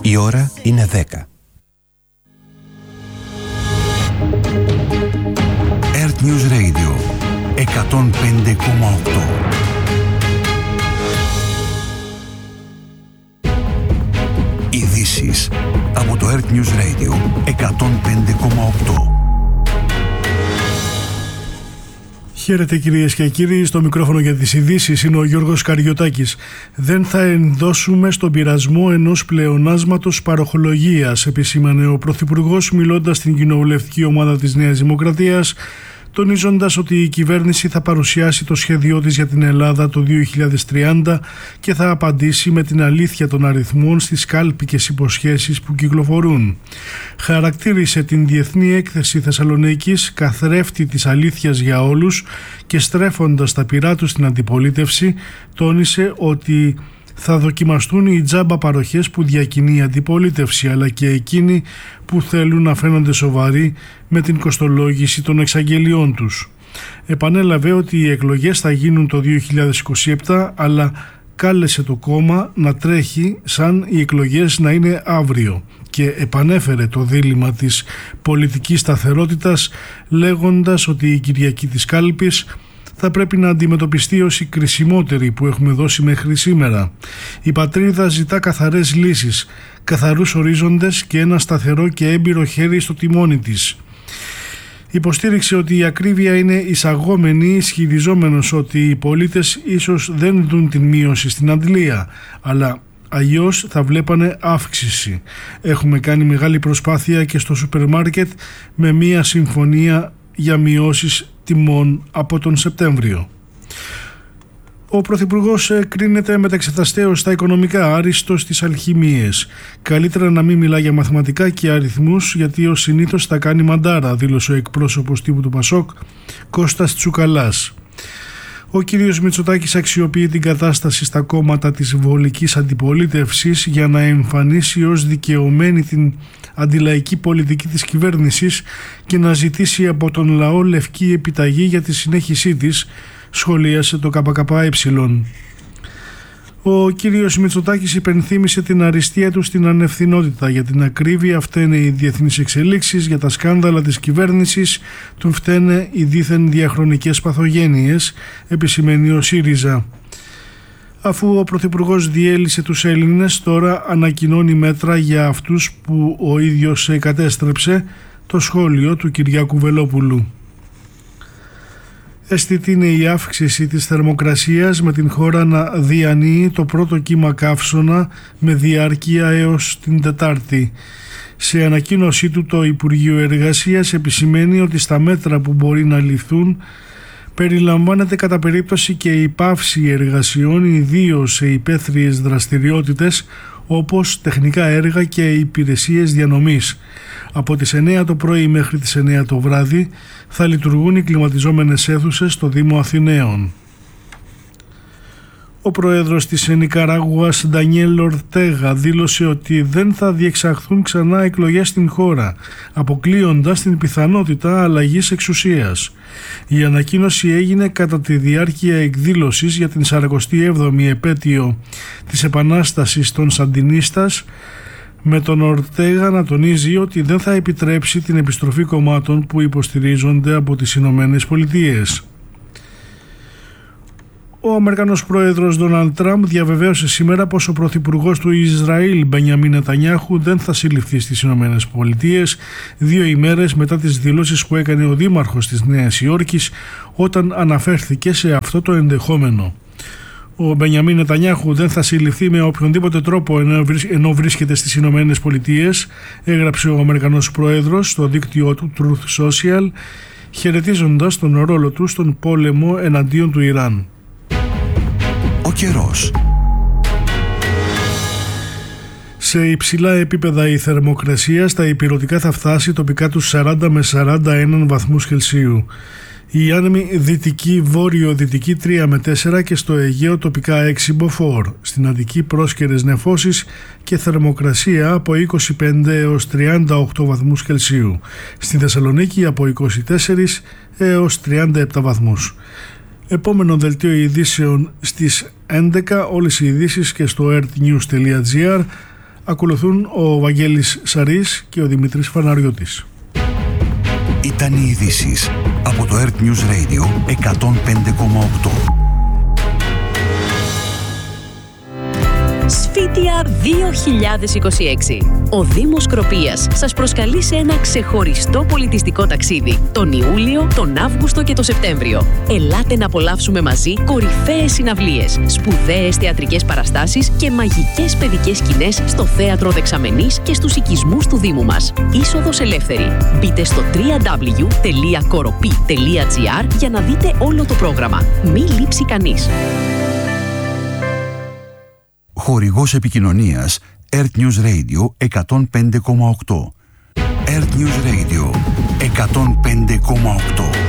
Η ώρα είναι 10. Earth News Radio 105,8. Ειδήσεις από το Earth News Radio 105,8. Χαίρετε κυρίες και κύριοι, στο μικρόφωνο για τις ειδήσεις είναι ο Γιώργος Καριωτάκης. Δεν θα ενδώσουμε στον πειρασμό ενός πλεονάσματος παροχολογίας, επισήμανε ο Πρωθυπουργός μιλώντας στην κοινοβουλευτική ομάδα της Νέας Δημοκρατίας, τονίζοντας ότι η κυβέρνηση θα παρουσιάσει το σχέδιό της για την Ελλάδα το 2030 και θα απαντήσει με την αλήθεια των αριθμών στις κάλπικες υποσχέσεις που κυκλοφορούν. Χαρακτήρισε την Διεθνή Έκθεση Θεσσαλονίκης καθρέφτη της αλήθειας για όλους και στρέφοντας τα πυρά του στην αντιπολίτευση, τόνισε ότι θα δοκιμαστούν οι τζάμπα παροχές που διακινεί η αντιπολίτευση, αλλά και εκείνοι που θέλουν να φαίνονται σοβαροί με την κοστολόγηση των εξαγγελιών τους. Επανέλαβε ότι οι εκλογές θα γίνουν το 2027, αλλά κάλεσε το κόμμα να τρέχει σαν οι εκλογές να είναι αύριο και επανέφερε το δίλημμα της πολιτικής σταθερότητας, λέγοντας ότι η Κυριακή της Κάλπης θα πρέπει να αντιμετωπιστεί ως η κρισιμότερη που έχουμε δώσει μέχρι σήμερα. Η πατρίδα ζητά καθαρές λύσεις, καθαρούς ορίζοντες και ένα σταθερό και έμπειρο χέρι στο τιμόνι της. Υποστήριξε ότι η ακρίβεια είναι εισαγόμενη, ισχυριζόμενος ότι οι πολίτες ίσως δεν δουν την μείωση στην αντλία, αλλά αλλιώς θα βλέπανε αύξηση. Έχουμε κάνει μεγάλη προσπάθεια και στο σούπερ μάρκετ με μία συμφωνία για μειώσεις τιμών από τον Σεπτέμβριο. Ο Πρωθυπουργός κρίνεται μεταξεταστέως στα οικονομικά, άριστος στις αλχημίες. Καλύτερα να μην μιλά για μαθηματικά και αριθμούς, γιατί ως συνήθως θα κάνει μαντάρα, δήλωσε ο εκπρόσωπος τύπου του Πασόκ, Κώστας Τσουκαλάς. Ο κύριος Μητσοτάκης αξιοποιεί την κατάσταση στα κόμματα της βολικής αντιπολίτευσης για να εμφανίσει ως δικαιωμένη την αντιλαϊκή πολιτική της κυβέρνησης και να ζητήσει από τον λαό λευκή επιταγή για τη συνέχισή της, σχολίασε το ΚΚΕ. Ο κύριος Μητσοτάκης υπενθύμησε την αριστεία του στην ανευθυνότητα. Για την ακρίβεια φταίνε οι διεθνείς εξελίξεις, για τα σκάνδαλα της κυβέρνησης του φταίνε οι δίθεν διαχρονικές παθογένειες, επισημαίνει ο ΣΥΡΙΖΑ. Αφού ο Πρωθυπουργός διέλυσε τους Έλληνες, τώρα ανακοινώνει μέτρα για αυτούς που ο ίδιος κατέστρεψε, το σχόλιο του Κυριάκου Βελόπουλου. Αισθητή είναι η αύξηση της θερμοκρασίας, με την χώρα να διανύει το πρώτο κύμα καύσωνα με διάρκεια έως την Τετάρτη. Σε ανακοίνωσή του το Υπουργείο Εργασίας επισημαίνει ότι στα μέτρα που μπορεί να ληφθούν περιλαμβάνεται κατά περίπτωση και η πάυση εργασιών, ιδίως σε υπαίθριες δραστηριότητες όπως τεχνικά έργα και υπηρεσίες διανομής. Από τις 9 το πρωί μέχρι τις 9 το βράδυ θα λειτουργούν οι κλιματιζόμενες αίθουσες στο Δήμο Αθηναίων. Ο πρόεδρος της Νικαράγουας, Ντανιέλ Ορτέγα, δήλωσε ότι δεν θα διεξαχθούν ξανά εκλογές στην χώρα, αποκλείοντας την πιθανότητα αλλαγής εξουσίας. Η ανακοίνωση έγινε κατά τη διάρκεια εκδήλωσης για την 47η επέτειο της Επανάστασης των Σαντινίστας, με τον Ορτέγα να τονίζει ότι δεν θα επιτρέψει την επιστροφή κομμάτων που υποστηρίζονται από τις Ηνωμένες Πολιτείες. Ο Αμερικανός πρόεδρος Ντόναλντ Τραμπ διαβεβαίωσε σήμερα πως ο πρωθυπουργός του Ισραήλ, Μπενιαμίν Νετανιάχου, δεν θα συλληφθεί στις Ηνωμένες Πολιτείες, 2 ημέρες μετά τις δηλώσεις που έκανε ο δήμαρχος της Νέας Υόρκης όταν αναφέρθηκε σε αυτό το ενδεχόμενο. Ο Μπενιαμίν Νετανιάχου δεν θα συλληφθεί με οποιονδήποτε τρόπο ενώ βρίσκεται στις Ηνωμένες Πολιτείες, έγραψε ο Αμερικανός πρόεδρος στο δίκτυό του Truth Social, χαιρετίζοντας τον ρόλο του στον πόλεμο εναντίον του Ιράν. Ο καιρός. Σε υψηλά επίπεδα η θερμοκρασία στα ηπειρωτικά θα φτάσει τοπικά τους 40 με 41 βαθμούς Κελσίου. Η άνεμη δυτική βόρειο-δυτική 3 με 4 και στο Αιγαίο τοπικά 6 μποφόρ. Στην Αττική πρόσκαιρες νεφώσεις και θερμοκρασία από 25 έως 38 βαθμούς Κελσίου. Στη Θεσσαλονίκη από 24 έως 37 βαθμούς. Επόμενο δελτίο ειδήσεων στις 11, όλες οι ειδήσεις και στο earthnews.gr. Ακολουθούν ο Βαγγέλης Σαρής και ο Δημήτρης Φαναριώτης. Ήταν οι ειδήσεις από το Earth News Radio 105,8. Σφίτια 2026. Ο Δήμος Σκροπίας σας προσκαλεί σε ένα ξεχωριστό πολιτιστικό ταξίδι τον Ιούλιο, τον Αύγουστο και τον Σεπτέμβριο. Ελάτε να απολαύσουμε μαζί κορυφαίες συναυλίες, σπουδαίες θεατρικές παραστάσεις και μαγικές παιδικές σκηνές στο Θέατρο Δεξαμενής και στους οικισμούς του Δήμου μας. Είσοδος ελεύθερη. Μπείτε στο www.koropi.gr για να δείτε όλο το πρόγραμμα. Μη λείψει κανείς. Χορηγός επικοινωνίας Earth News Radio 105,8. Earth News Radio 105,8.